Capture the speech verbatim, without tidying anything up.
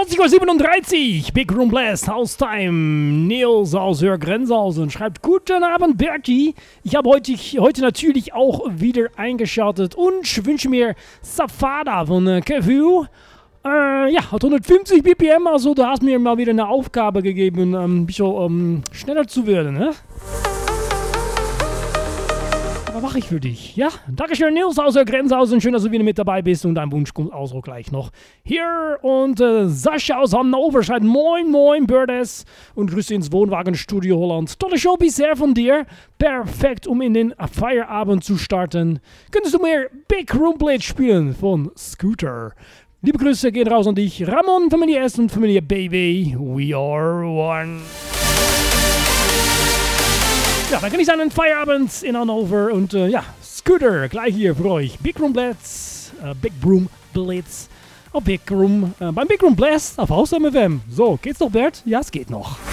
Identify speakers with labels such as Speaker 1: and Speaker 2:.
Speaker 1: zwanzig Uhr siebenunddreißig, Big Room Blast, House Time. Nils aus Hörgrenzhausen schreibt: Guten Abend, Berti. Ich habe heute, heute natürlich auch wieder eingeschaltet und wünsche mir Safada von äh, Kevu. Äh, ja, hat hundertfünfzig B P M, also du hast mir mal wieder eine Aufgabe gegeben, ein bisschen ähm, schneller zu werden, ne? Was mache ich für dich? Ja, Dankeschön, Nils aus der Grenzhausen. Schön, dass du wieder mit dabei bist und dein Wunsch kommt auch gleich noch hier. Und äh, Sascha aus Hannover schreibt: Moin, moin, Birdes. Und Grüße ins Wohnwagenstudio Holland. Tolle Show bisher von dir. Perfekt, um in den Feierabend zu starten. Könntest du mir Big Room Blade spielen von Scooter? Liebe Grüße gehen raus an dich. Ramon, Familie S und Familie Baby. We are one. Ja, dann kann ich sagen, Feierabend in Hannover und äh, ja, Scooter, gleich hier für euch. Big Room Blitz, äh, Big Room Blitz, auf Big Room, äh, beim Big Room Blast auf Haus M F M. So, geht's noch, Bert? Ja, es geht noch.